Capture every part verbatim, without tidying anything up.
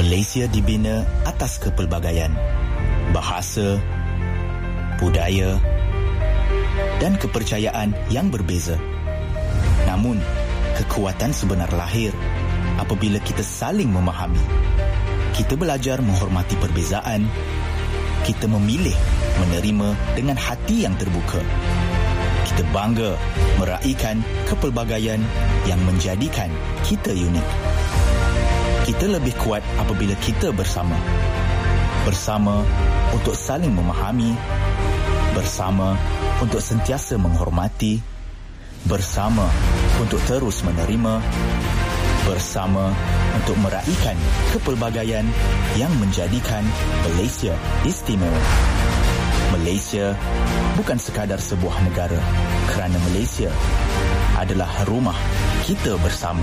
Malaysia dibina atas kepelbagaian bahasa, budaya dan kepercayaan yang berbeza. Namun, kekuatan sebenar lahir apabila kita saling memahami. Kita belajar menghormati perbezaan. Kita memilih menerima dengan hati yang terbuka. Kita bangga meraihkan kepelbagaian yang menjadikan kita unik. Kita lebih kuat apabila kita bersama. Bersama untuk saling memahami. Bersama untuk sentiasa menghormati. Bersama untuk terus menerima. Bersama untuk meraihkan kepelbagaian yang menjadikan Malaysia istimewa. Malaysia bukan sekadar sebuah negara, kerana Malaysia adalah rumah kita bersama.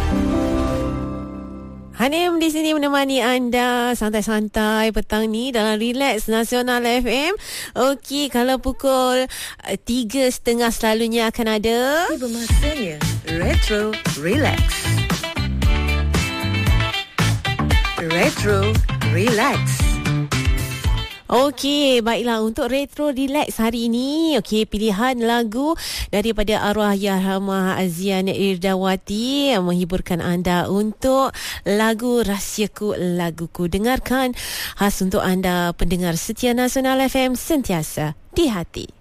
Hanim di sini menemani anda santai-santai petang ni dalam Relax Nasional F M. Okey, kalau pukul tiga setengah selalunya akan ada tiba masanya Retro Relax. Retro Relax. Okey, baiklah, untuk Retro Relax hari ini, okey, pilihan lagu daripada arwah Yarhamah Azian Irdawati yang menghiburkan anda untuk lagu Rahsiaku Laguku. Dengarkan khas untuk anda pendengar setia Nasional F M, sentiasa di hati.